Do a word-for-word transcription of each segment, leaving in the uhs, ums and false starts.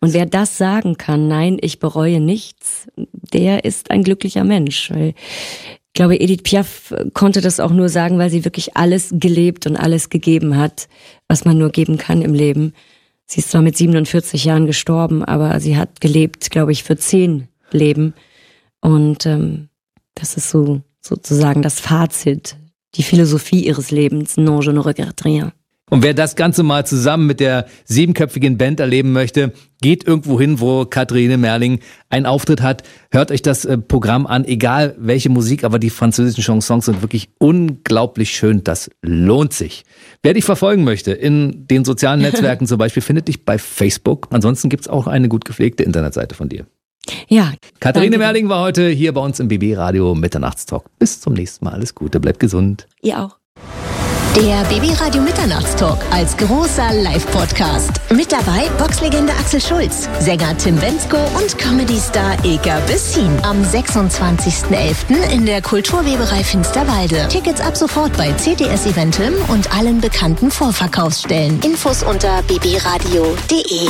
Und wer das sagen kann, nein, ich bereue nichts, der ist ein glücklicher Mensch. Weil ich glaube, Edith Piaf konnte das auch nur sagen, weil sie wirklich alles gelebt und alles gegeben hat, was man nur geben kann im Leben. Sie ist zwar mit siebenundvierzig Jahren gestorben, aber sie hat gelebt, glaube ich, für zehn Leben. Und ähm, das ist so sozusagen das Fazit, die Philosophie ihres Lebens. Non, je ne regrette rien. Und wer das Ganze mal zusammen mit der siebenköpfigen Band erleben möchte, geht irgendwo hin, wo Katharine Merling einen Auftritt hat. Hört euch das äh, Programm an, egal welche Musik, aber die französischen Chansons sind wirklich unglaublich schön. Das lohnt sich. Wer dich verfolgen möchte in den sozialen Netzwerken zum Beispiel, findet dich bei Facebook. Ansonsten gibt's auch eine gut gepflegte Internetseite von dir. Ja. Katharine Merling war heute hier bei uns im B B Radio Mitternachtstalk. Bis zum nächsten Mal. Alles Gute, bleibt gesund. Ihr auch. Der B B Radio Mitternachtstalk als großer Live-Podcast. Mit dabei Boxlegende Axel Schulz, Sänger Tim Bendzko und Comedy-Star Ilka Bessin. Am sechsundzwanzigsten elften in der Kulturweberei Finsterwalde. Tickets ab sofort bei C T S Eventim und allen bekannten Vorverkaufsstellen. Infos unter b b radio punkt d e.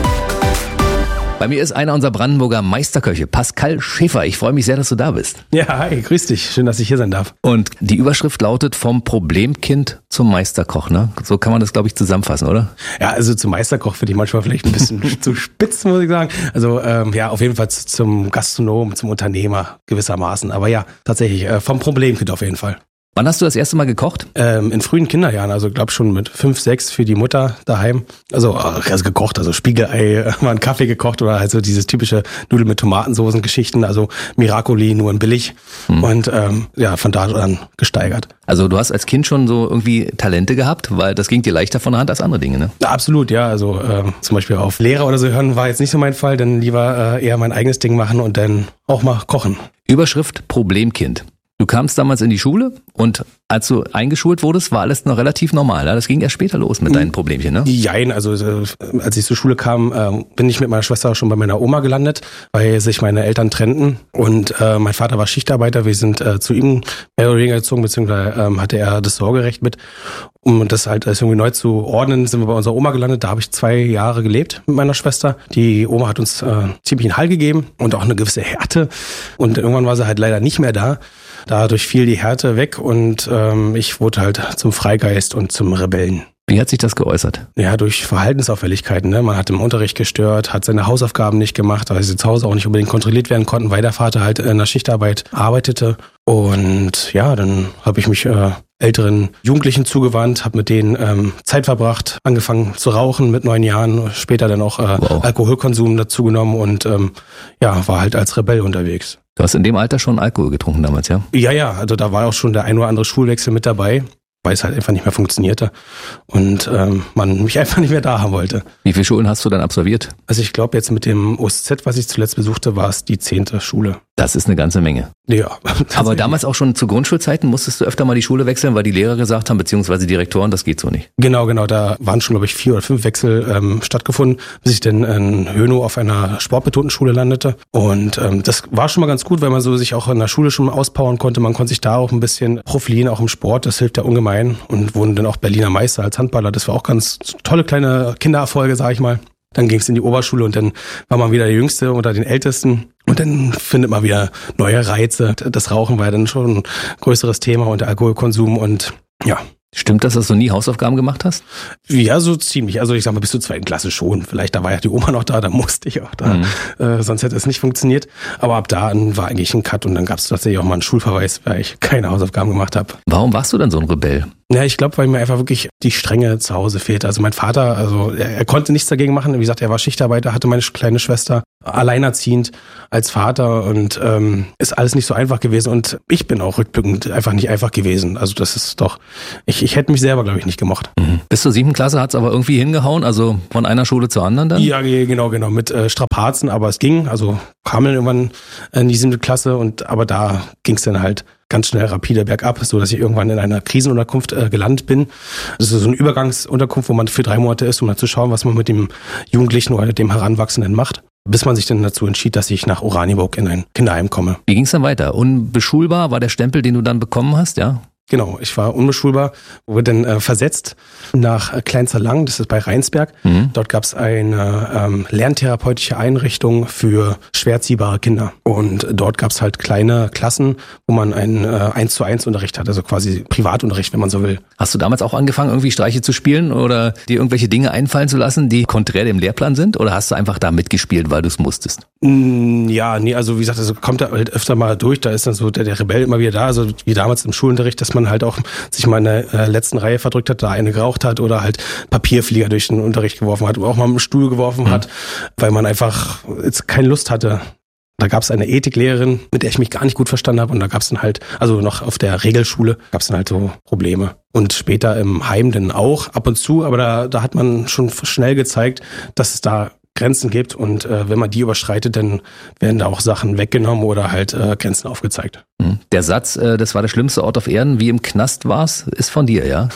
Bei mir ist einer unserer Brandenburger Meisterköche, Pascal Schäfer. Ich freue mich sehr, dass du da bist. Ja, hi, grüß dich. Schön, dass ich hier sein darf. Und die Überschrift lautet vom Problemkind zum Meisterkoch, ne? So kann man das, glaube ich, zusammenfassen, oder? Ja, also zum Meisterkoch finde ich manchmal vielleicht ein bisschen zu spitz, muss ich sagen. Also ähm, ja, auf jeden Fall zum Gastronom, zum Unternehmer gewissermaßen. Aber ja, tatsächlich äh, vom Problemkind auf jeden Fall. Wann hast du das erste Mal gekocht? Ähm, in frühen Kinderjahren, also glaube schon mit fünf, sechs für die Mutter daheim. Also, also gekocht, also Spiegelei, mal einen Kaffee gekocht oder halt so dieses typische Nudeln mit Tomatensoßen-Geschichten, also Miracoli, nur in billig. Hm. Und ähm, ja, von da an gesteigert. Also du hast als Kind schon so irgendwie Talente gehabt, weil das ging dir leichter von der Hand als andere Dinge, ne? Ja, absolut, ja. Also ähm, zum Beispiel auf Lehrer oder so hören war jetzt nicht so mein Fall, dann lieber äh, eher mein eigenes Ding machen und dann auch mal kochen. Überschrift Problemkind. Du kamst damals in die Schule und als du eingeschult wurdest, war alles noch relativ normal. Das ging erst später los mit deinen Problemchen, ne? Jein, also als ich zur Schule kam, äh, bin ich mit meiner Schwester schon bei meiner Oma gelandet, weil sich meine Eltern trennten und äh, mein Vater war Schichtarbeiter. Wir sind äh, zu ihm mehr oder weniger gezogen, beziehungsweise ähm, hatte er das Sorgerecht mit. Um das halt irgendwie neu zu ordnen, sind wir bei unserer Oma gelandet. Da habe ich zwei Jahre gelebt mit meiner Schwester. Die Oma hat uns äh, ziemlich einen Hall gegeben und auch eine gewisse Härte. Und irgendwann war sie halt leider nicht mehr da. Dadurch fiel die Härte weg und ähm, ich wurde halt zum Freigeist und zum Rebellen. Wie hat sich das geäußert? Ja, durch Verhaltensauffälligkeiten. Ne? Man hat im Unterricht gestört, hat seine Hausaufgaben nicht gemacht, weil sie zu Hause auch nicht unbedingt kontrolliert werden konnten, weil der Vater halt in der Schichtarbeit arbeitete. Und ja, dann habe ich mich äh, älteren Jugendlichen zugewandt, habe mit denen ähm, Zeit verbracht, angefangen zu rauchen mit neun Jahren, später dann auch äh, wow. Alkoholkonsum dazu genommen und ähm, ja, war halt als Rebell unterwegs. Du hast in dem Alter schon Alkohol getrunken damals, ja? Ja, ja, also da war auch schon der ein oder andere Schulwechsel mit dabei, weil es halt einfach nicht mehr funktionierte und ähm, man mich einfach nicht mehr da haben wollte. Wie viele Schulen hast du dann absolviert? Also ich glaube jetzt mit dem O S Z, was ich zuletzt besuchte, war es die zehnte Schule. Das ist eine ganze Menge. Ja. Aber damals auch schon zu Grundschulzeiten musstest du öfter mal die Schule wechseln, weil die Lehrer gesagt haben, beziehungsweise die Direktoren, das geht so nicht. Genau, genau. Da waren schon, glaube ich, vier oder fünf Wechsel ähm, stattgefunden, bis ich dann in Hönow auf einer sportbetonten Schule landete. Und ähm, das war schon mal ganz gut, weil man so sich auch in der Schule schon mal auspowern konnte. Man konnte sich da auch ein bisschen profilieren, auch im Sport. Das hilft ja ungemein. Und wurden dann auch Berliner Meister als Handballer. Das war auch ganz tolle kleine Kindererfolge, sag ich mal. Dann ging es in die Oberschule und dann war man wieder der Jüngste unter den Ältesten. Und dann findet man wieder neue Reize. Das Rauchen war ja dann schon ein größeres Thema und der Alkoholkonsum und ja. Stimmt das, dass du nie Hausaufgaben gemacht hast? Ja, so ziemlich. Also ich sag mal, bis zur zweiten Klasse schon. Vielleicht, da war ja die Oma noch da, da musste ich auch da. Mhm. Äh, sonst hätte es nicht funktioniert. Aber ab da war eigentlich ein Cut und dann gab es tatsächlich auch mal einen Schulverweis, weil ich keine Hausaufgaben gemacht habe. Warum warst du dann so ein Rebell? Ja, ich glaube, weil mir einfach wirklich die Strenge zu Hause fehlte. Also mein Vater, also er, er konnte nichts dagegen machen. Wie gesagt, er war Schichtarbeiter, hatte meine kleine Schwester alleinerziehend als Vater und ähm, ist alles nicht so einfach gewesen. Und ich bin auch rückblickend einfach nicht einfach gewesen. Also das ist doch, ich, ich hätte mich selber, glaube ich, nicht gemocht. Mhm. Bis zur siebten Klasse hat es aber irgendwie hingehauen, also von einer Schule zur anderen dann? Ja, genau, genau, mit äh, Strapazen, aber es ging. Also kam dann irgendwann in die siebte Klasse und aber da ging es dann halt ganz schnell rapide bergab, so dass ich irgendwann in einer Krisenunterkunft äh, gelandet bin. Das ist so eine Übergangsunterkunft, wo man für drei Monate ist, um dann zu schauen, was man mit dem Jugendlichen oder dem Heranwachsenden macht. Bis man sich dann dazu entschied, dass ich nach Oranienburg in ein Kinderheim komme. Wie ging es dann weiter? Unbeschulbar war der Stempel, den du dann bekommen hast, ja? Genau, ich war unbeschulbar, wurde dann äh, versetzt nach äh, Kleinzerlang, das ist bei Rheinsberg. Mhm. Dort gab es eine ähm, lerntherapeutische Einrichtung für schwer erziehbare Kinder. Und dort gab es halt kleine Klassen, wo man einen äh, eins zu eins Unterricht hat, also quasi Privatunterricht, wenn man so will. Hast du damals auch angefangen, irgendwie Streiche zu spielen oder dir irgendwelche Dinge einfallen zu lassen, die konträr dem Lehrplan sind? Oder hast du einfach da mitgespielt, weil du es musstest? Mm, ja, nee, also wie gesagt, also kommt da halt öfter mal durch, da ist dann so der, der Rebell immer wieder da, also wie damals im Schulunterricht, dass man halt auch sich mal in der äh, letzten Reihe verdrückt hat, da eine geraucht hat oder halt Papierflieger durch den Unterricht geworfen hat oder auch mal mit dem Stuhl geworfen mhm. hat, weil man einfach jetzt keine Lust hatte. Da gab es eine Ethiklehrerin, mit der ich mich gar nicht gut verstanden habe und da gab es dann halt, also noch auf der Regelschule, gab es dann halt so Probleme. Und später im Heim dann auch ab und zu, aber da, da hat man schon schnell gezeigt, dass es da Grenzen gibt und äh, wenn man die überschreitet, dann werden da auch Sachen weggenommen oder halt äh, Grenzen aufgezeigt. Der Satz, äh, das war der schlimmste Ort auf Erden, wie im Knast war's, ist von dir, ja?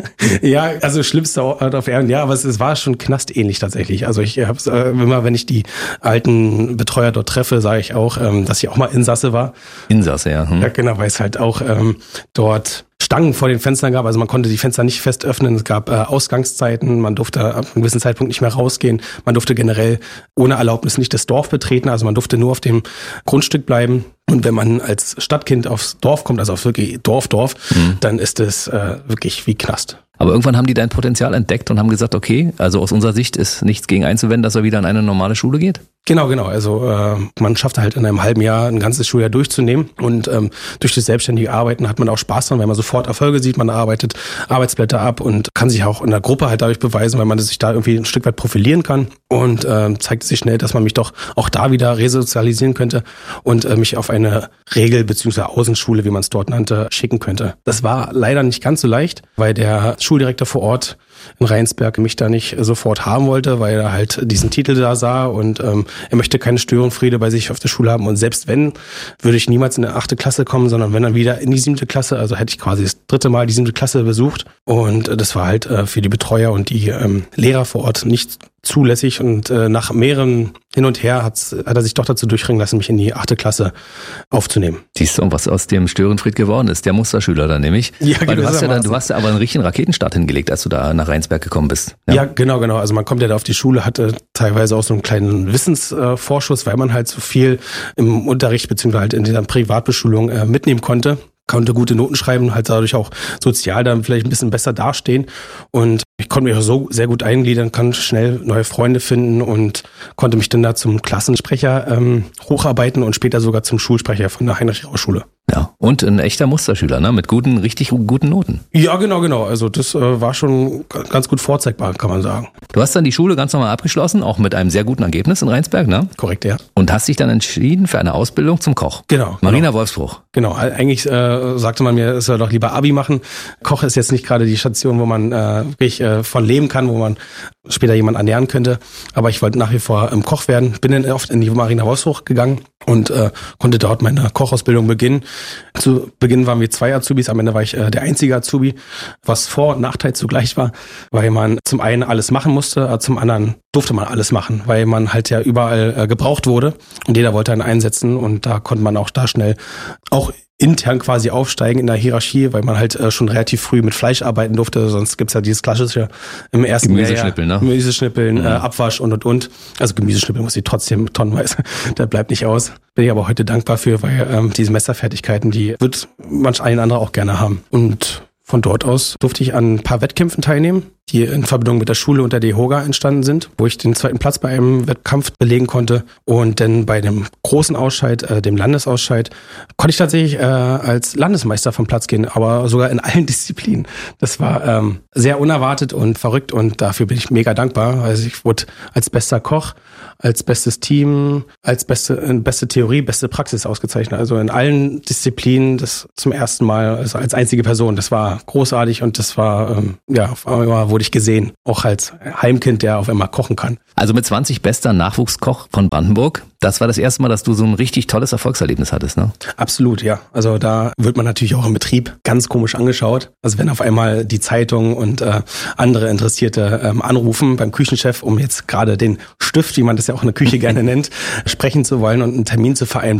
Ja, also schlimmster Ort auf Erden, ja, aber es, es war schon knastähnlich tatsächlich. Also ich habe äh, immer, wenn ich die alten Betreuer dort treffe, sage ich auch, ähm, dass ich auch mal Insasse war. Insasse, ja. Hm. Ja, genau, weil es halt auch ähm, dort Stangen vor den Fenstern gab, also man konnte die Fenster nicht fest öffnen, es gab äh, Ausgangszeiten, man durfte ab einem gewissen Zeitpunkt nicht mehr rausgehen, man durfte generell ohne Erlaubnis nicht das Dorf betreten, also man durfte nur auf dem Grundstück bleiben. Und wenn man als Stadtkind aufs Dorf kommt, also auf wirklich Dorf, Dorf, mhm. dann ist es äh, wirklich wie Knast. Aber irgendwann haben die dein Potenzial entdeckt und haben gesagt, okay, also aus unserer Sicht ist nichts gegen einzuwenden, dass er wieder in eine normale Schule geht? Genau, genau. Also äh, man schafft halt in einem halben Jahr ein ganzes Schuljahr durchzunehmen und ähm, durch das selbstständige Arbeiten hat man auch Spaß dran, weil man sofort Erfolge sieht, man arbeitet Arbeitsblätter ab und kann sich auch in der Gruppe halt dadurch beweisen, weil man sich da irgendwie ein Stück weit profilieren kann und äh, zeigt sich schnell, dass man mich doch auch da wieder resozialisieren könnte und äh, mich auf eine Regel- bzw. Außenschule, wie man es dort nannte, schicken könnte. Das war leider nicht ganz so leicht, weil der Schuldirektor vor Ort in Rheinsberg mich da nicht sofort haben wollte, weil er halt diesen Titel da sah und ähm, er möchte keine Störenfriede bei sich auf der Schule haben und selbst wenn, würde ich niemals in der achte Klasse kommen, sondern wenn dann wieder in die siebte Klasse, also hätte ich quasi das dritte Mal die siebte Klasse besucht und äh, das war halt äh, für die Betreuer und die ähm, Lehrer vor Ort nicht zulässig und äh, nach mehreren hin und her hat's, hat er sich doch dazu durchringen lassen, mich in die achte Klasse aufzunehmen. Siehst du, und was aus dem Störenfried geworden ist, der Musterschüler dann nämlich? Ja, weil du hast ja dann, du hast ja aber einen richtigen Raketenstart hingelegt, als du da nach Rheinsberg gekommen bist. Ja, ja genau, genau. Also man kommt ja da auf die Schule, hatte teilweise auch so einen kleinen Wissensvorschuss, weil man halt so viel im Unterricht beziehungsweise halt in dieser Privatbeschulung äh, mitnehmen konnte. Konnte gute Noten schreiben, halt dadurch auch sozial dann vielleicht ein bisschen besser dastehen. Und ich konnte mich auch so sehr gut eingliedern, kann schnell neue Freunde finden und konnte mich dann da zum Klassensprecher ähm, hocharbeiten und später sogar zum Schulsprecher von der Heinrich-Rausch-Schule. Ja, und ein echter Musterschüler, ne? Mit guten, richtig guten Noten. Ja, genau, genau. Also das äh, war schon ganz gut vorzeigbar, kann man sagen. Du hast dann die Schule ganz normal abgeschlossen, auch mit einem sehr guten Ergebnis in Rheinsberg, ne? Korrekt, ja. Und hast dich dann entschieden für eine Ausbildung zum Koch. Genau. Marina genau. Wolfsbruch. Genau, eigentlich äh, sagte man mir, es soll doch lieber Abi machen. Koch ist jetzt nicht gerade die Station, wo man äh, wirklich äh, von leben kann, wo man später jemanden ernähren könnte. Aber ich wollte nach wie vor ähm, Koch werden. Bin dann oft in die Marina Wolfsbruch gegangen und äh, konnte dort meine Kochausbildung beginnen. Zu Beginn waren wir zwei Azubis, am Ende war ich äh, der einzige Azubi, was Vor- und Nachteil zugleich war, weil man zum einen alles machen musste, äh, zum anderen durfte man alles machen, weil man halt ja überall äh, gebraucht wurde und jeder wollte einen einsetzen und da konnte man auch da schnell auch intern quasi aufsteigen in der Hierarchie, weil man halt äh, schon relativ früh mit Fleisch arbeiten durfte, sonst gibt's ja dieses klassische im ersten Gemüseschnippeln, Jahr, ne? Gemüseschnippeln, mhm. äh, Abwasch und und und. Also Gemüseschnippeln muss ich trotzdem tonnenweise, das bleibt nicht aus. Bin ich aber heute dankbar für, weil ähm, diese Messerfertigkeiten, die wird manch ein anderer auch gerne haben. Und von dort aus durfte ich an ein paar Wettkämpfen teilnehmen, die in Verbindung mit der Schule und der D E H O G A entstanden sind, wo ich den zweiten Platz bei einem Wettkampf belegen konnte. Und dann bei dem großen Ausscheid, äh, dem Landesausscheid, konnte ich tatsächlich äh, als Landesmeister vom Platz gehen, aber sogar in allen Disziplinen. Das war ähm, sehr unerwartet und verrückt und dafür bin ich mega dankbar. Also ich wurde als bester Koch, als bestes Team, als beste äh, beste Theorie, beste Praxis ausgezeichnet. Also in allen Disziplinen das zum ersten Mal, also als einzige Person. Das war großartig und das war, ähm, ja, auf einmal wurde ich gesehen. Auch als Heimkind, der auf einmal kochen kann. Also mit zwanzig bester Nachwuchskoch von Brandenburg. Das war das erste Mal, dass du so ein richtig tolles Erfolgserlebnis hattest, ne? Absolut, ja. Also da wird man natürlich auch im Betrieb ganz komisch angeschaut. Also wenn auf einmal die Zeitung und äh, andere Interessierte ähm, anrufen beim Küchenchef, um jetzt gerade den Stift, wie man das ja auch in der Küche gerne nennt, sprechen zu wollen und einen Termin zu vereinbaren.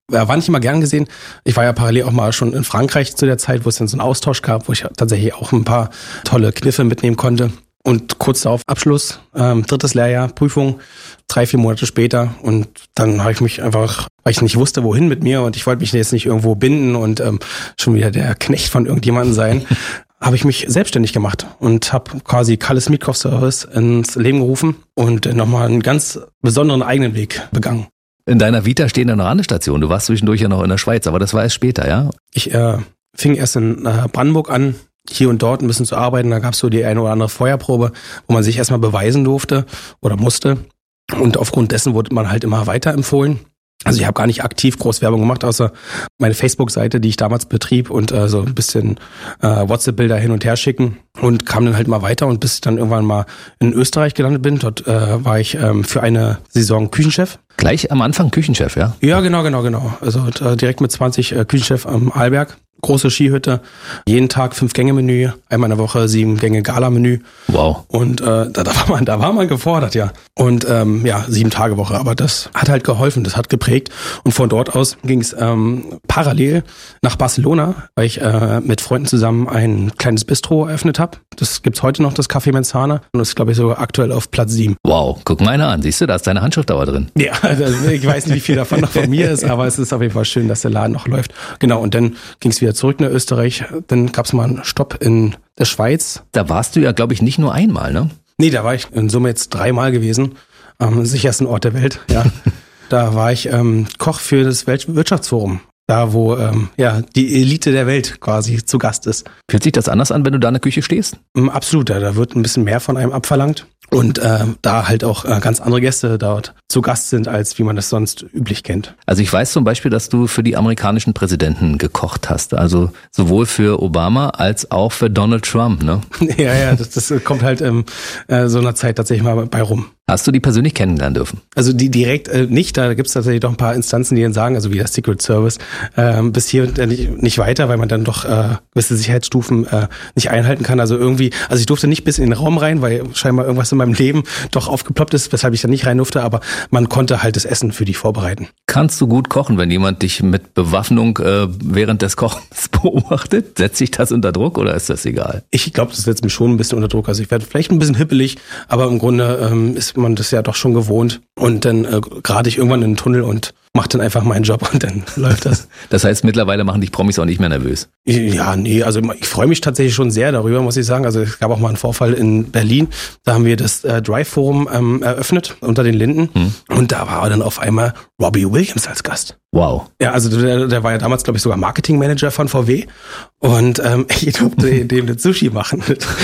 war nicht immer gern gesehen. Ich war ja parallel auch mal schon in Frankreich zu der Zeit, wo es dann so einen Austausch gab, wo ich tatsächlich auch ein paar tolle Kniffe mitnehmen konnte. Und kurz darauf Abschluss, ähm, drittes Lehrjahr, Prüfung, drei, vier Monate später. Und dann habe ich mich einfach, weil ich nicht wusste, wohin mit mir und ich wollte mich jetzt nicht irgendwo binden und ähm, schon wieder der Knecht von irgendjemandem sein, habe ich mich selbstständig gemacht und habe quasi Kalles Mietkaufservice ins Leben gerufen und nochmal einen ganz besonderen eigenen Weg begangen. In deiner Vita stehen da noch andere Stationen. Du warst zwischendurch ja noch in der Schweiz, aber das war erst später, ja? Ich äh, fing erst in äh, Brandenburg an, hier und dort ein bisschen zu arbeiten. Da gab es so die eine oder andere Feuerprobe, wo man sich erstmal beweisen durfte oder musste. Und aufgrund dessen wurde man halt immer weiterempfohlen. Also ich habe gar nicht aktiv groß Werbung gemacht, außer meine Facebook-Seite, die ich damals betrieb und äh, so ein bisschen äh, WhatsApp-Bilder hin und her schicken und kam dann halt mal weiter und bis ich dann irgendwann mal in Österreich gelandet bin. Dort äh, war ich ähm, für eine Saison Küchenchef. Gleich am Anfang Küchenchef, ja? Ja, genau, genau, genau. Also äh, direkt mit zwanzig äh, Küchenchef am Arlberg. Große Skihütte, jeden Tag fünf Gänge Menü, einmal in der Woche sieben Gänge Gala-Menü. Wow. Und äh, da, da war man, da war man gefordert, ja. Und ähm, ja, sieben Tage Woche. Aber das hat halt geholfen, das hat geprägt. Und von dort aus ging es ähm, parallel nach Barcelona, weil ich äh, mit Freunden zusammen ein kleines Bistro eröffnet habe. Das gibt's heute noch, das Café Menzana. Und das ist, glaube ich, sogar aktuell auf Platz sieben. Wow, guck mal einer an. Siehst du, da ist deine Handschrift aber drin. Ja, also ich weiß nicht, wie viel davon noch von mir ist, aber es ist auf jeden Fall schön, dass der Laden noch läuft. Genau, und dann ging es wieder zurück nach Österreich. Dann gab es mal einen Stopp in der Schweiz. Da warst du ja, glaube ich, nicht nur einmal, ne? Nee, da war ich in Summe jetzt dreimal gewesen. Am sichersten Ort der Welt, ja. Da war ich ähm, Koch für das Weltwirtschaftsforum. Da, wo ähm, ja die Elite der Welt quasi zu Gast ist. Fühlt sich das anders an, wenn du da in der Küche stehst? Absolut, ja, da wird ein bisschen mehr von einem abverlangt. Und äh, da halt auch äh, ganz andere Gäste dort zu Gast sind, als wie man das sonst üblich kennt. Also ich weiß zum Beispiel, dass du für die amerikanischen Präsidenten gekocht hast. Also sowohl für Obama als auch für Donald Trump, ne? Ja, ja, das, das kommt halt in äh, so einer Zeit tatsächlich mal bei rum. Hast du die persönlich kennenlernen dürfen? Also die direkt äh, nicht, da gibt's tatsächlich doch ein paar Instanzen, die dann sagen, also wie der Secret Service, äh, bis hier nicht, nicht weiter, weil man dann doch äh, gewisse Sicherheitsstufen äh, nicht einhalten kann. Also irgendwie, also ich durfte nicht bis in den Raum rein, weil scheinbar irgendwas in meinem Leben doch aufgeploppt ist, weshalb ich da nicht rein durfte, aber man konnte halt das Essen für die vorbereiten. Kannst du gut kochen, wenn jemand dich mit Bewaffnung äh, während des Kochens beobachtet? Setzt sich das unter Druck oder ist das egal? Ich glaube, das setzt mich schon ein bisschen unter Druck. Also ich werde vielleicht ein bisschen hippelig, aber im Grunde ähm, ist man das ja doch schon gewohnt. Und dann äh, gerate ich irgendwann in den Tunnel und mache dann einfach meinen Job und dann läuft das. Das heißt, mittlerweile machen dich Promis auch nicht mehr nervös? Ja, nee, also ich freue mich tatsächlich schon sehr darüber, muss ich sagen. Also es gab auch mal einen Vorfall in Berlin. Da haben wir das äh, Drive-Forum ähm, eröffnet unter den Linden. Hm. Und da war dann auf einmal Robbie Williams als Gast. Wow. Ja, also der, der war ja damals, glaube ich, sogar Marketingmanager von V W. Und ähm, ich durfte dem das Sushi machen.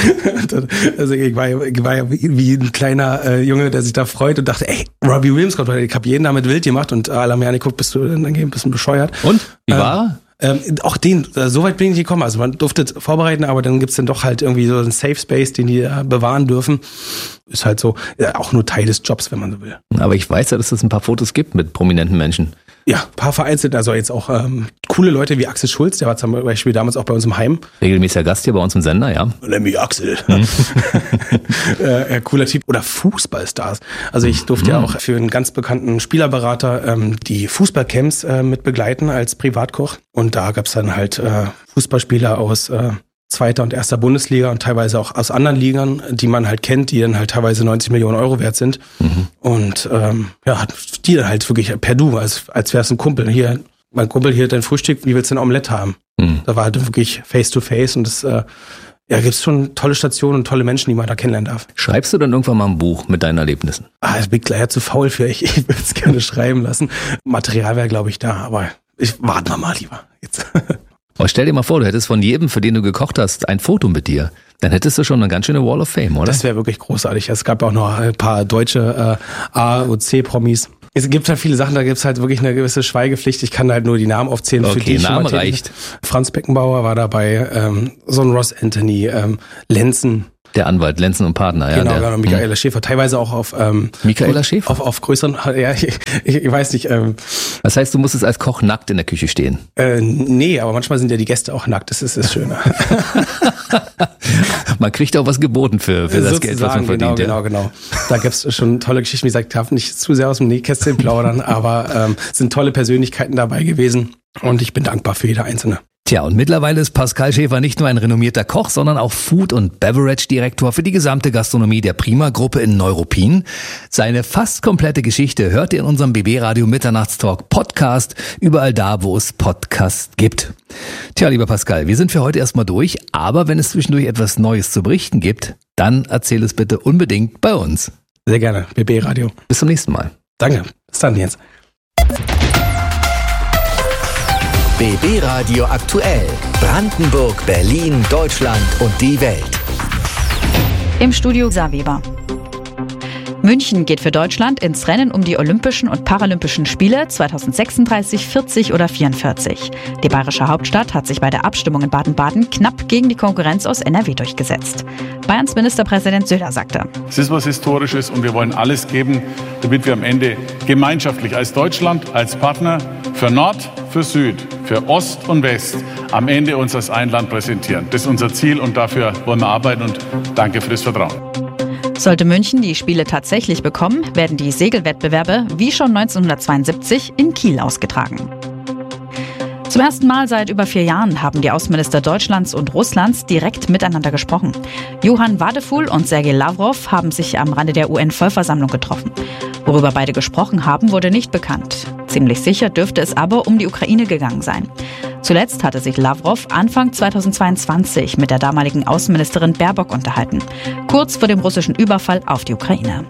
Also ich war ja, ich war ja wie, wie ein kleiner äh, Junge, der sich da freut und dachte, ey, Robbie Williams kommt, ich habe jeden damit wild gemacht und alle haben mir angeguckt, bist du dann ein bisschen bescheuert. Und? Wie war er? Ähm, auch den, äh, so weit bin ich nicht gekommen. Also man durfte vorbereiten, aber dann gibt's dann doch halt irgendwie so einen Safe Space, den die äh, bewahren dürfen. Ist halt so, ja, auch nur Teil des Jobs, wenn man so will. Aber ich weiß ja, dass es ein paar Fotos gibt mit prominenten Menschen. Ja, ein paar vereinzelt, also jetzt auch ähm, coole Leute wie Axel Schulz, der war zum Beispiel damals auch bei uns im Heim. Regelmäßiger Gast hier bei uns im Sender, ja. Nämlich Axel. Mhm. äh, cooler Typ. Oder Fußballstars. Also ich durfte mhm. ja auch für einen ganz bekannten Spielerberater ähm, die Fußballcamps äh, mit begleiten als Privatkoch. Und da gab's dann halt äh, Fußballspieler aus äh, zweiter und erster Bundesliga und teilweise auch aus anderen Ligern, die man halt kennt, die dann halt teilweise neunzig Millionen Euro wert sind. Mhm. Und ähm, ja, die dann halt wirklich per Du, als, als wäre es ein Kumpel. Hier, mein Kumpel, hier dein Frühstück, wie willst du ein Omelette haben? Mhm. Da war halt wirklich face to face und das äh, ja, gibt's schon tolle Stationen und tolle Menschen, die man da kennenlernen darf. Schreibst du dann irgendwann mal ein Buch mit deinen Erlebnissen? Ah, ich bin leider zu faul für. Ich, ich würde es gerne schreiben lassen. Material wäre, glaube ich, da, aber ich warte mal lieber jetzt. Aber stell dir mal vor, du hättest von jedem, für den du gekocht hast, ein Foto mit dir. Dann hättest du schon eine ganz schöne Wall of Fame, oder? Das wäre wirklich großartig. Es gab auch noch ein paar deutsche äh, A- und C-Promis. Es gibt halt viele Sachen, da gibt's halt wirklich eine gewisse Schweigepflicht. Ich kann halt nur die Namen aufzählen. Okay, für die Name reicht. Franz Beckenbauer war dabei, ähm, so ein Ross Anthony, ähm, Lenzen. Der Anwalt, Lenzen und Partner, ja. Genau, der, genau, Michaela Schäfer. Teilweise auch auf ähm, Michaela Schäfer? Auf, auf größeren, ja, ich, ich, ich weiß nicht. Ähm, das heißt, du musstest als Koch nackt in der Küche stehen? Äh, nee, aber manchmal sind ja die Gäste auch nackt, das ist das Schöne. Man kriegt auch was geboten für, für das Geld, was man verdient. Genau, ja. genau, genau. Da gibt's schon tolle Geschichten, wie gesagt, ich darf nicht zu sehr aus dem Nähkästchen plaudern, aber ähm, sind tolle Persönlichkeiten dabei gewesen und ich bin dankbar für jede einzelne. Tja, und mittlerweile ist Pascal Schäfer nicht nur ein renommierter Koch, sondern auch Food- und Beverage-Direktor für die gesamte Gastronomie der Prima-Gruppe in Neuruppin. Seine fast komplette Geschichte hört ihr in unserem B B-Radio Mitternachtstalk Podcast, überall da, wo es Podcasts gibt. Tja, lieber Pascal, wir sind für heute erstmal durch, aber wenn es zwischendurch etwas Neues zu berichten gibt, dann erzähl es bitte unbedingt bei uns. Sehr gerne, B B-Radio. Bis zum nächsten Mal. Danke, bis dann jetzt. B B-Radio aktuell. Brandenburg, Berlin, Deutschland und die Welt. Im Studio Saweber. München geht für Deutschland ins Rennen um die Olympischen und Paralympischen Spiele zweitausendsechsunddreißig, vierzig oder vierundvierzig. Die bayerische Hauptstadt hat sich bei der Abstimmung in Baden-Baden knapp gegen die Konkurrenz aus N R W durchgesetzt. Bayerns Ministerpräsident Söder sagte: Es ist was Historisches und wir wollen alles geben, damit wir am Ende gemeinschaftlich als Deutschland, als Partner für Nord, für Süd, für Ost und West am Ende uns als ein Land präsentieren. Das ist unser Ziel und dafür wollen wir arbeiten und danke für das Vertrauen. Sollte München die Spiele tatsächlich bekommen, werden die Segelwettbewerbe wie schon neunzehnhundertzweiundsiebzig in Kiel ausgetragen. Zum ersten Mal seit über vier Jahren haben die Außenminister Deutschlands und Russlands direkt miteinander gesprochen. Johann Wadephul und Sergei Lavrov haben sich am Rande der U N-Vollversammlung getroffen. Worüber beide gesprochen haben, wurde nicht bekannt. Ziemlich sicher dürfte es aber um die Ukraine gegangen sein. Zuletzt hatte sich Lavrov Anfang zweitausendzweiundzwanzig mit der damaligen Außenministerin Baerbock unterhalten, kurz vor dem russischen Überfall auf die Ukraine.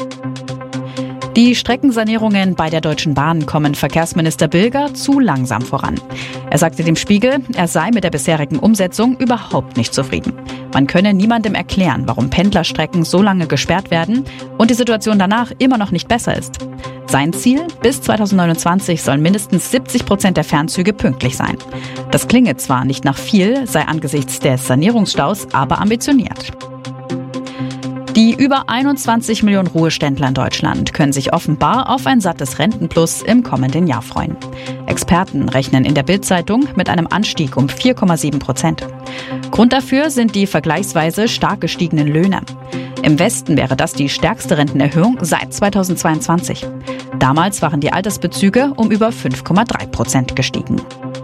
Die Streckensanierungen bei der Deutschen Bahn kommen Verkehrsminister Bilger zu langsam voran. Er sagte dem Spiegel, er sei mit der bisherigen Umsetzung überhaupt nicht zufrieden. Man könne niemandem erklären, warum Pendlerstrecken so lange gesperrt werden und die Situation danach immer noch nicht besser ist. Sein Ziel, bis zweitausendneunundzwanzig sollen mindestens siebzig Prozent der Fernzüge pünktlich sein. Das klinge zwar nicht nach viel, sei angesichts des Sanierungsstaus aber ambitioniert. Die über einundzwanzig Millionen Ruheständler in Deutschland können sich offenbar auf ein sattes Rentenplus im kommenden Jahr freuen. Experten rechnen in der Bild-Zeitung mit einem Anstieg um vier Komma sieben Prozent. Grund dafür sind die vergleichsweise stark gestiegenen Löhne. Im Westen wäre das die stärkste Rentenerhöhung seit zweitausendzweiundzwanzig. Damals waren die Altersbezüge um über fünf Komma drei Prozent gestiegen.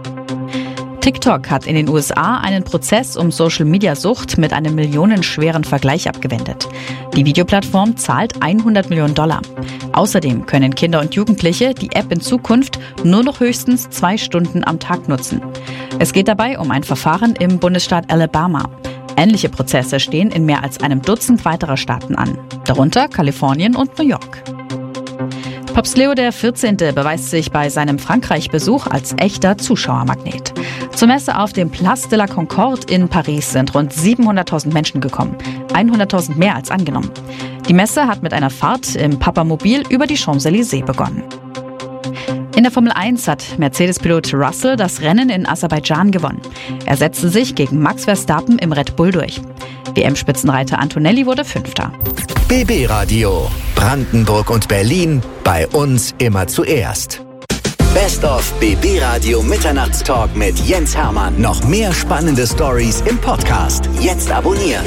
TikTok hat in den U S A einen Prozess um Social-Media-Sucht mit einem millionenschweren Vergleich abgewendet. Die Videoplattform zahlt hundert Millionen Dollar. Außerdem können Kinder und Jugendliche die App in Zukunft nur noch höchstens zwei Stunden am Tag nutzen. Es geht dabei um ein Verfahren im Bundesstaat Alabama. Ähnliche Prozesse stehen in mehr als einem Dutzend weiterer Staaten an, darunter Kalifornien und New York. Papst Leo der vierzehnte beweist sich bei seinem Frankreich-Besuch als echter Zuschauermagnet. Zur Messe auf dem Place de la Concorde in Paris sind rund siebenhunderttausend Menschen gekommen, hunderttausend mehr als angenommen. Die Messe hat mit einer Fahrt im Papamobil über die Champs-Élysées begonnen. In der Formel eins hat Mercedes-Pilot Russell das Rennen in Aserbaidschan gewonnen. Er setzte sich gegen Max Verstappen im Red Bull durch. W M-Spitzenreiter Antonelli wurde Fünfter. B B-Radio. Brandenburg und Berlin. Bei uns immer zuerst. Best of B B-Radio Mitternachtstalk mit Jens Hermann. Noch mehr spannende Stories im Podcast. Jetzt abonnieren.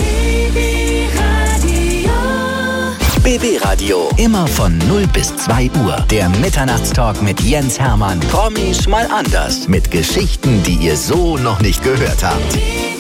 B B-Radio. Immer von null bis zwei Uhr. Der Mitternachtstalk mit Jens Hermann. Promis mal anders. Mit Geschichten, die ihr so noch nicht gehört habt.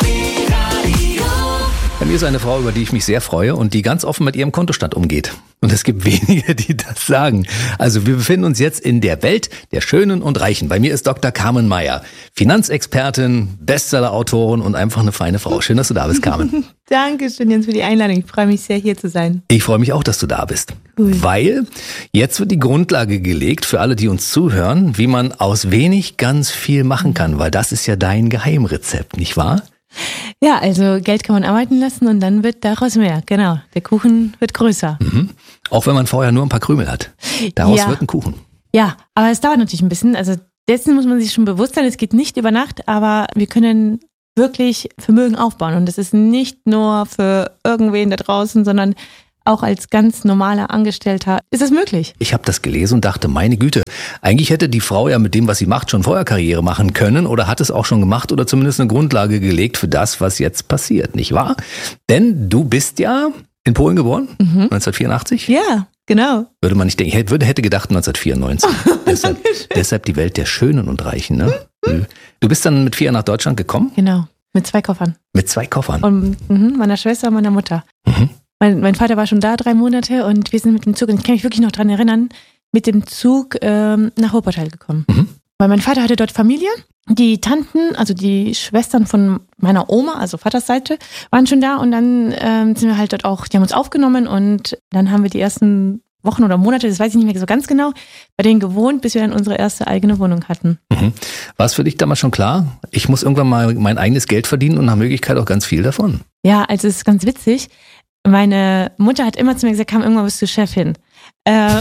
Bei mir ist eine Frau, über die ich mich sehr freue und die ganz offen mit ihrem Kontostand umgeht. Und es gibt wenige, die das sagen. Also wir befinden uns jetzt in der Welt der Schönen und Reichen. Bei mir ist Doktor Carmen Meyer, Finanzexpertin, Bestseller-Autorin und einfach eine feine Frau. Schön, dass du da bist, Carmen. Dankeschön, Jens, für die Einladung. Ich freue mich sehr, hier zu sein. Ich freue mich auch, dass du da bist. Cool. Weil jetzt wird die Grundlage gelegt für alle, die uns zuhören, wie man aus wenig ganz viel machen kann. Weil das ist ja dein Geheimrezept, nicht wahr? Ja, also Geld kann man arbeiten lassen und dann wird daraus mehr. Genau, der Kuchen wird größer. Mhm. Auch wenn man vorher nur ein paar Krümel hat. Daraus ja. wird ein Kuchen. Ja, aber es dauert natürlich ein bisschen. Also dessen muss man sich schon bewusst sein, es geht nicht über Nacht, aber wir können wirklich Vermögen aufbauen. Und das ist nicht nur für irgendwen da draußen, sondern auch als ganz normaler Angestellter ist es möglich. Ich habe das gelesen und dachte, meine Güte, eigentlich hätte die Frau ja mit dem, was sie macht, schon vorher Karriere machen können oder hat es auch schon gemacht oder zumindest eine Grundlage gelegt für das, was jetzt passiert, nicht wahr? Denn du bist ja in Polen geboren, mhm. neunzehnhundertvierundachtzig? Ja, genau. Würde man nicht denken, ich hätte, hätte gedacht neunzehnhundertvierundneunzig. deshalb, deshalb die Welt der Schönen und Reichen, ne? Du bist dann mit vier nach Deutschland gekommen? Genau, mit zwei Koffern. Mit zwei Koffern? Und mh, meiner Schwester und meiner Mutter. Mhm. Mein, mein Vater war schon da drei Monate und wir sind mit dem Zug, und ich kann mich wirklich noch dran erinnern, mit dem Zug ähm, nach Wuppertal gekommen. Mhm. Weil mein Vater hatte dort Familie. Die Tanten, also die Schwestern von meiner Oma, also Vaters Seite, waren schon da und dann ähm, sind wir halt dort auch, die haben uns aufgenommen und dann haben wir die ersten Wochen oder Monate, das weiß ich nicht mehr so ganz genau, bei denen gewohnt, bis wir dann unsere erste eigene Wohnung hatten. Mhm. War es für dich damals schon klar, ich muss irgendwann mal mein eigenes Geld verdienen und nach Möglichkeit auch ganz viel davon? Ja, also es ist ganz witzig. Meine Mutter hat immer zu mir gesagt, komm, irgendwann bist du Chefin. Äh,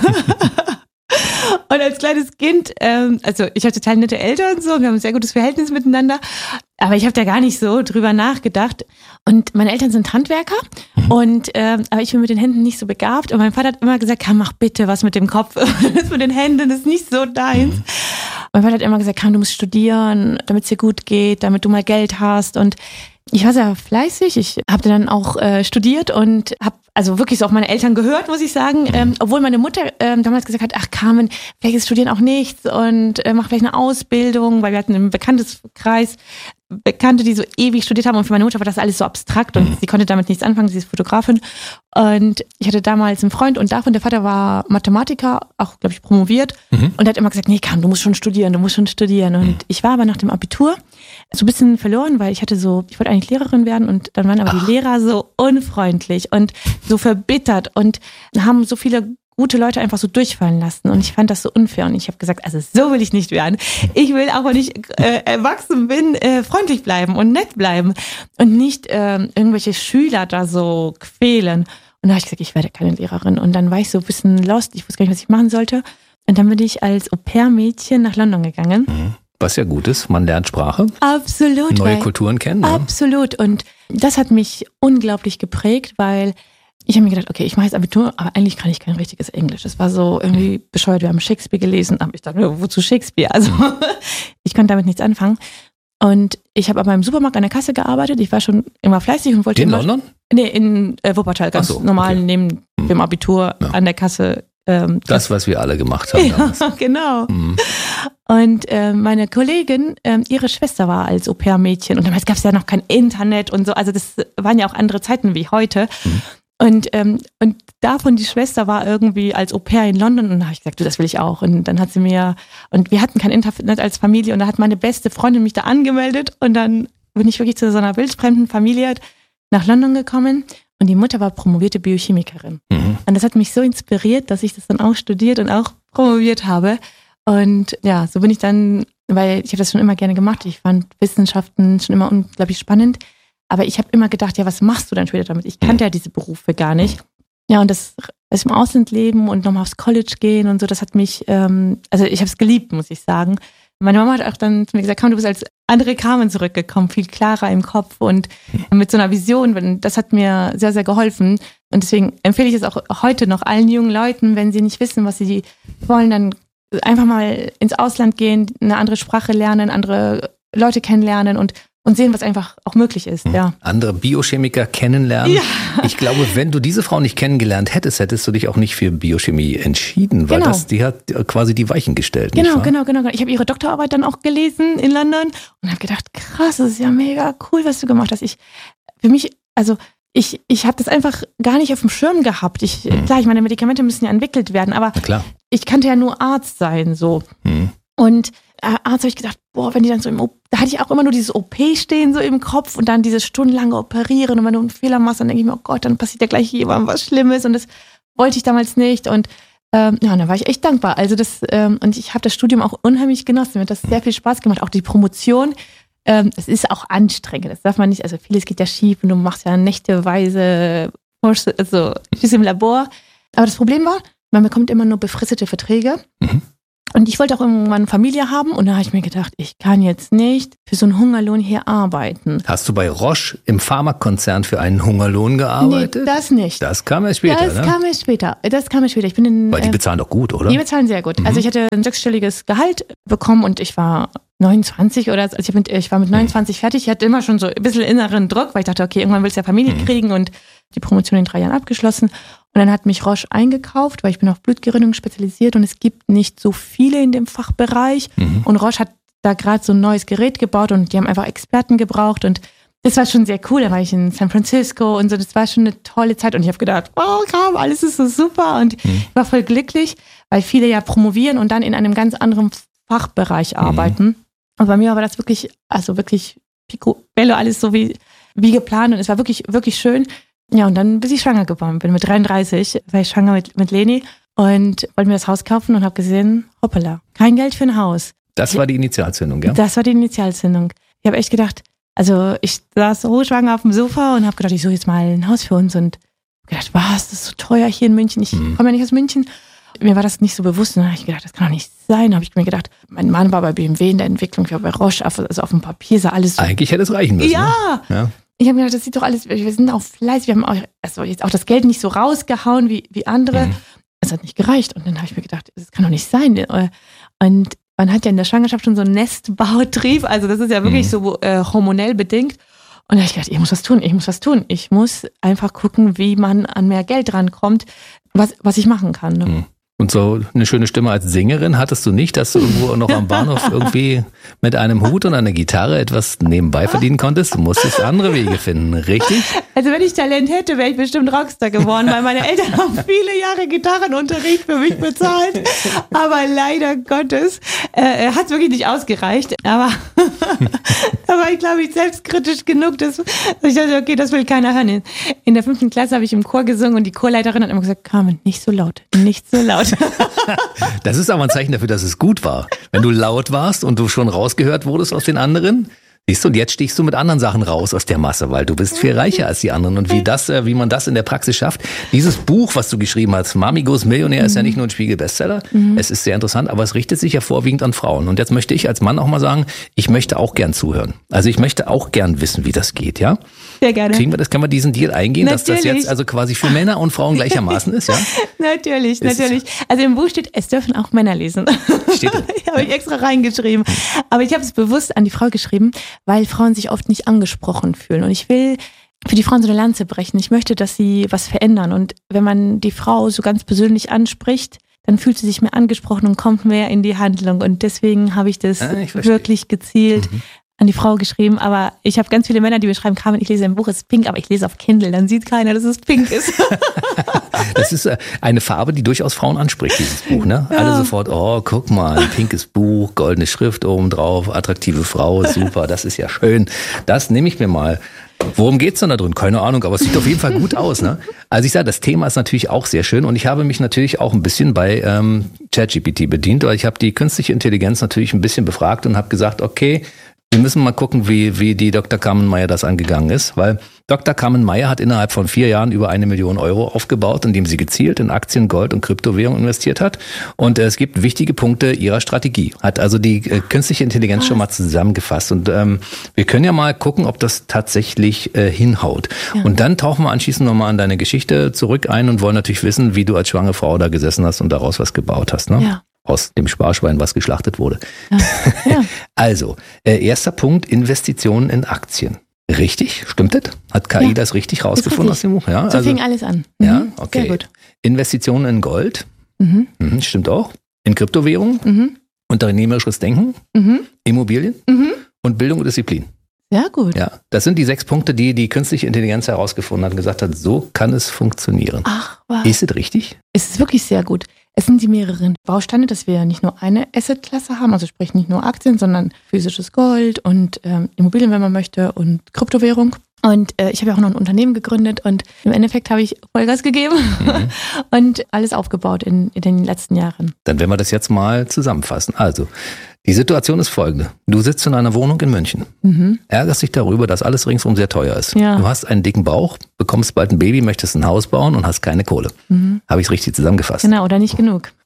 und als kleines Kind, ähm, also ich habe total nette Eltern und so, wir haben ein sehr gutes Verhältnis miteinander, aber ich habe da gar nicht so drüber nachgedacht. Und meine Eltern sind Handwerker, und ähm, aber ich bin mit den Händen nicht so begabt. Und mein Vater hat immer gesagt, komm, mach bitte was mit dem Kopf, das mit den Händen ist nicht so deins. Mein Vater hat immer gesagt, komm, du musst studieren, damit es dir gut geht, damit du mal Geld hast. Und ich war sehr fleißig, ich habe dann auch äh, studiert und habe also wirklich so auf meine Eltern gehört, muss ich sagen, ähm, obwohl meine Mutter ähm, damals gesagt hat, ach Carmen, vielleicht ist Studieren auch nichts und äh, mach vielleicht eine Ausbildung, weil wir hatten im Bekannteskreis Bekannte, die so ewig studiert haben, und für meine Mutter war das alles so abstrakt und sie konnte damit nichts anfangen, sie ist Fotografin, und ich hatte damals einen Freund und davon, der Vater war Mathematiker, auch glaube ich promoviert, mhm. und er hat immer gesagt, nee Carmen, du musst schon studieren, du musst schon studieren, und mhm. ich war aber nach dem Abitur so ein bisschen verloren, weil ich hatte so, ich wollte eigentlich Lehrerin werden, und dann waren aber Ach. die Lehrer so unfreundlich und so verbittert und haben so viele gute Leute einfach so durchfallen lassen, und ich fand das so unfair, und ich habe gesagt, also so will ich nicht werden. Ich will auch, wenn ich äh, erwachsen bin, äh, freundlich bleiben und nett bleiben und nicht äh, irgendwelche Schüler da so quälen. Und da habe ich gesagt, ich werde keine Lehrerin, und dann war ich so ein bisschen lost, ich wusste gar nicht, was ich machen sollte, und dann bin ich als Au-pair-Mädchen nach London gegangen. Was ja gut ist, man lernt Sprache. Absolut. Neue Kulturen kennen. Ja. Absolut, und das hat mich unglaublich geprägt, weil ich habe mir gedacht, okay, ich mache jetzt Abitur, aber eigentlich kann ich kein richtiges Englisch. Das war so irgendwie bescheuert. Wir haben Shakespeare gelesen, aber ich dachte, wozu Shakespeare? Also ich konnte damit nichts anfangen. Und ich habe aber im Supermarkt an der Kasse gearbeitet. Ich war schon immer fleißig und wollte in immer... London? Nee, in äh, Wuppertal, ganz so, normal, okay. Neben hm. dem Abitur ja. an der Kasse. Ähm, das, was wir alle gemacht haben. Ja, genau. Hm. Und äh, meine Kollegin, äh, ihre Schwester war als Au-pair-Mädchen. Und damals gab es ja noch kein Internet und so. Also das waren ja auch andere Zeiten wie heute. Hm. Und, ähm, und davon die Schwester war irgendwie als Au-pair in London, und da habe ich gesagt, du, das will ich auch. Und dann hat sie mir, und wir hatten kein Internet als Familie, und da hat meine beste Freundin mich da angemeldet, und dann bin ich wirklich zu so einer wildfremden Familie nach London gekommen, und die Mutter war promovierte Biochemikerin. Mhm. Und das hat mich so inspiriert, dass ich das dann auch studiert und auch promoviert habe. Und ja, so bin ich dann, weil ich habe das schon immer gerne gemacht, ich fand Wissenschaften schon immer unglaublich spannend. Aber ich habe immer gedacht, ja, was machst du dann später damit? Ich kannte ja diese Berufe gar nicht. Ja, und das, das im Ausland leben und nochmal aufs College gehen und so, das hat mich, ähm, also ich habe es geliebt, muss ich sagen. Meine Mama hat auch dann zu mir gesagt, komm, du bist als andere Carmen zurückgekommen, viel klarer im Kopf und mit so einer Vision. Das hat mir sehr, sehr geholfen. Und deswegen empfehle ich es auch heute noch allen jungen Leuten, wenn sie nicht wissen, was sie wollen, dann einfach mal ins Ausland gehen, eine andere Sprache lernen, andere Leute kennenlernen und Und sehen, was einfach auch möglich ist, ja. Andere Biochemiker kennenlernen. Ja. Ich glaube, wenn du diese Frau nicht kennengelernt hättest, hättest du dich auch nicht für Biochemie entschieden, weil genau. das, die hat quasi die Weichen gestellt. Genau, nicht genau, genau. Ich habe ihre Doktorarbeit dann auch gelesen in London und habe gedacht, krass, das ist ja mega cool, was du gemacht hast. Ich, für mich, also ich, ich habe das einfach gar nicht auf dem Schirm gehabt. Ich, hm. Klar, ich meine, Medikamente müssen ja entwickelt werden, aber klar. Ich kannte ja nur Arzt sein, so. Hm. Und äh, Arzt habe ich gedacht, boah, wenn die dann so im O P, da hatte ich auch immer nur dieses O P stehen so im Kopf und dann dieses stundenlange Operieren, und wenn du einen Fehler machst, dann denke ich mir, oh Gott, dann passiert ja gleich jemandem was Schlimmes, und das wollte ich damals nicht, und ähm, ja, da war ich echt dankbar. Also das, ähm, und ich habe das Studium auch unheimlich genossen, mir hat das sehr viel Spaß gemacht, auch die Promotion. Ähm, es ist auch anstrengend, das darf man nicht, also vieles geht ja schief und du machst ja nächteweise, also im Labor. Aber das Problem war, man bekommt immer nur befristete Verträge. Mhm. Und ich wollte auch irgendwann Familie haben und da habe ich mir gedacht, ich kann jetzt nicht für so einen Hungerlohn hier arbeiten. Hast du bei Roche im Pharmakonzern für einen Hungerlohn gearbeitet? Nee, das nicht. Das kam erst später, Das ne? kam erst später. Das kam erst später. Ich bin in, Weil die äh, bezahlen doch gut, oder? Die bezahlen sehr gut. Mhm. Also ich hatte ein sechsstelliges Gehalt bekommen und ich war neunundzwanzig oder also ich, mit, ich war mit neunundzwanzig fertig. Ich hatte immer schon so ein bisschen inneren Druck, weil ich dachte, okay, irgendwann willst du ja Familie mhm. kriegen und die Promotion in drei Jahren abgeschlossen. Und dann hat mich Roche eingekauft, weil ich bin auf Blutgerinnung spezialisiert und es gibt nicht so viele in dem Fachbereich. Mhm. Und Roche hat da gerade so ein neues Gerät gebaut und die haben einfach Experten gebraucht und das war schon sehr cool. Da war ich in San Francisco und so, das war schon eine tolle Zeit und ich habe gedacht, oh komm, alles ist so super und mhm. ich war voll glücklich, weil viele ja promovieren und dann in einem ganz anderen Fachbereich arbeiten. Mhm. Und bei mir war das wirklich, also wirklich picobello, alles so wie, wie geplant und es war wirklich, wirklich schön. Ja, und dann bis ich schwanger geworden bin. Mit dreiunddreißig war ich schwanger mit, mit Leni und wollte mir das Haus kaufen und habe gesehen, hoppala, kein Geld für ein Haus. Das war die Initialzündung, ja? Das war die Initialzündung. Ich habe echt gedacht, also ich saß hochschwanger auf dem Sofa und habe gedacht, ich suche jetzt mal ein Haus für uns und gedacht, was, das ist so teuer hier in München. Ich mhm. komme ja nicht aus München. Mir war das nicht so bewusst. Und dann habe ich gedacht, das kann doch nicht sein. Da habe ich mir gedacht, mein Mann war bei B M W in der Entwicklung, ich war bei Roche, also auf dem Papier sah alles so. Eigentlich hätte es reichen müssen. Ja. Ne? Ja. Ich habe mir gedacht, das sieht doch alles, wir sind auch fleißig, wir haben auch, also jetzt auch das Geld nicht so rausgehauen wie, wie andere. Mhm. Es hat nicht gereicht. Und dann habe ich mir gedacht, das kann doch nicht sein. Und man hat ja in der Schwangerschaft schon so einen Nestbautrieb, also das ist ja wirklich mhm. so äh, hormonell bedingt. Und da habe ich gedacht, ich muss was tun, ich muss was tun. Ich muss einfach gucken, wie man an mehr Geld rankommt, was, was ich machen kann. Ne? Mhm. Und so eine schöne Stimme als Sängerin hattest du nicht, dass du irgendwo noch am Bahnhof irgendwie mit einem Hut und einer Gitarre etwas nebenbei verdienen konntest? Du musstest andere Wege finden, richtig? Also wenn ich Talent hätte, wäre ich bestimmt Rockstar geworden, weil meine Eltern haben viele Jahre Gitarrenunterricht für mich bezahlt. Aber leider Gottes äh, hat es wirklich nicht ausgereicht. Aber da war ich, glaube ich, selbstkritisch genug, dass ich dachte, okay, das will keiner hören. In der fünften Klasse habe ich im Chor gesungen und die Chorleiterin hat immer gesagt, Carmen, nicht so laut, nicht so laut. Das ist aber ein Zeichen dafür, dass es gut war. Wenn du laut warst und du schon rausgehört wurdest aus den anderen, siehst du, und jetzt stichst du mit anderen Sachen raus aus der Masse, weil du bist viel reicher als die anderen. Und wie das, wie man das in der Praxis schafft. Dieses Buch, was du geschrieben hast, Mami Goes Millionär, mhm. ist ja nicht nur ein Spiegel-Bestseller. Mhm. Es ist sehr interessant, aber es richtet sich ja vorwiegend an Frauen. Und jetzt möchte ich als Mann auch mal sagen, ich möchte auch gern zuhören. Also ich möchte auch gern wissen, wie das geht, ja? Sehr gerne. Kriegen wir das, können wir diesen Deal eingehen, natürlich. Dass das jetzt also quasi für Männer und Frauen gleichermaßen ist, ja? Natürlich, ist natürlich. Also im Buch steht, es dürfen auch Männer lesen. Steht da? Habe ich extra reingeschrieben. Aber ich habe es bewusst an die Frau geschrieben, weil Frauen sich oft nicht angesprochen fühlen. Und ich will für die Frauen so eine Lanze brechen. Ich möchte, dass sie was verändern. Und wenn man die Frau so ganz persönlich anspricht, dann fühlt sie sich mehr angesprochen und kommt mehr in die Handlung. Und deswegen habe ich das ah, ich wirklich gezielt mhm. an die Frau geschrieben. Aber ich habe ganz viele Männer, die mir schreiben, Carmen, ich lese ein Buch, es ist pink, aber ich lese auf Kindle. Dann sieht keiner, dass es pink ist. Das ist eine Farbe, die durchaus Frauen anspricht, dieses Buch. Ne? Ja. Alle sofort, oh, guck mal, ein pinkes Buch, goldene Schrift oben drauf, attraktive Frau, super, das ist ja schön. Das nehme ich mir mal. Worum geht's denn da drin? Keine Ahnung, aber es sieht auf jeden Fall gut aus. Ne? Also ich sage, das Thema ist natürlich auch sehr schön und ich habe mich natürlich auch ein bisschen bei ähm, ChatGPT bedient, weil ich habe die künstliche Intelligenz natürlich ein bisschen befragt und habe gesagt, okay, wir müssen mal gucken, wie, wie die Doktor Carmen Meyer das angegangen ist, weil Doktor Carmen Meyer hat innerhalb von vier Jahren über eine Million Euro aufgebaut, indem sie gezielt in Aktien, Gold und Kryptowährung investiert hat. Und äh, es gibt wichtige Punkte ihrer Strategie. Hat also die äh, künstliche Intelligenz schon mal zusammengefasst. Und ähm, wir können ja mal gucken, ob das tatsächlich äh, hinhaut. Ja. Und dann tauchen wir anschließend nochmal an deine Geschichte zurück ein und wollen natürlich wissen, wie du als schwangere Frau da gesessen hast und daraus was gebaut hast. Ne? Ja. Aus dem Sparschwein, was geschlachtet wurde. Ja. Ja. Also, äh, erster Punkt, Investitionen in Aktien. Richtig? Stimmt das? Hat K I ja. das richtig rausgefunden aus dem Buch? Ja, so also, fing alles an. Mhm. Ja, okay. Sehr gut. Investitionen in Gold. Mhm. Mhm, stimmt auch. In Kryptowährungen. Mhm. Unternehmerisches Denken. Mhm. Immobilien. Mhm. Und Bildung und Disziplin. Ja, gut. Ja, das sind die sechs Punkte, die die künstliche Intelligenz herausgefunden hat und gesagt hat, so kann es funktionieren. Ach, was? Ist es richtig? Es ist wirklich sehr gut. Es sind die mehreren Bausteine, dass wir nicht nur eine Assetklasse haben, also sprich nicht nur Aktien, sondern physisches Gold und ähm, Immobilien, wenn man möchte, und Kryptowährung. Und äh, ich habe ja auch noch ein Unternehmen gegründet und im Endeffekt habe ich Vollgas gegeben mhm. und alles aufgebaut in, in den letzten Jahren. Dann werden wir das jetzt mal zusammenfassen. Also, die Situation ist folgende. Du sitzt in einer Wohnung in München, mhm. ärgerst dich darüber, dass alles ringsum sehr teuer ist. Ja. Du hast einen dicken Bauch, bekommst bald ein Baby, möchtest ein Haus bauen und hast keine Kohle. Mhm. Habe ich es richtig zusammengefasst? Genau, oder nicht genug.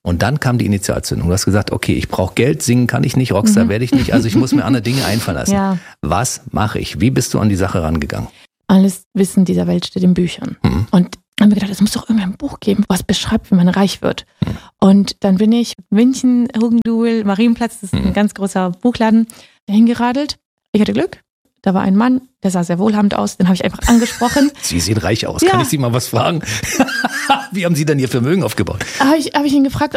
Und dann kam die Initialzündung. Du hast gesagt, okay, ich brauche Geld, singen kann ich nicht, Rockstar mhm. werde ich nicht, also ich muss mir andere Dinge einfallen lassen. Ja. Was mache ich? Wie bist du an die Sache rangegangen? Alles Wissen dieser Welt steht in Büchern. Mhm. Und haben wir gedacht, es muss doch irgendein Buch geben, was beschreibt, wie man reich wird. Mhm. Und dann bin ich München, Hugenduel, Marienplatz, das ist mhm. ein ganz großer Buchladen, dahin geradelt. Ich hatte Glück. Da war ein Mann, der sah sehr wohlhabend aus, den habe ich einfach angesprochen. Sie sehen reich aus, ja. Kann ich Sie mal was fragen? Wie haben Sie denn Ihr Vermögen aufgebaut? Habe ich, hab ich ihn gefragt,